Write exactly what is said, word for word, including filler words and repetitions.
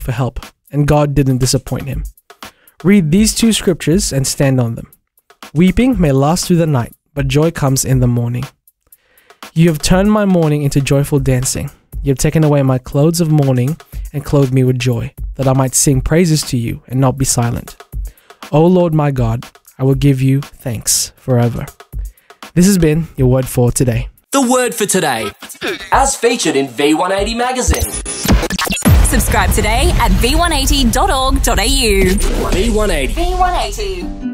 for help, and God didn't disappoint him. Read these two scriptures and stand on them. Weeping may last through the night, but joy comes in the morning. You have turned my mourning into joyful dancing. You have taken away my clothes of mourning and clothed me with joy, that I might sing praises to you and not be silent. O Lord my God, I will give you thanks forever. This has been your word for today. The word for today, as featured in V one eighty magazine. Subscribe today at v one eighty dot org dot a u. V one eighty. V one eighty.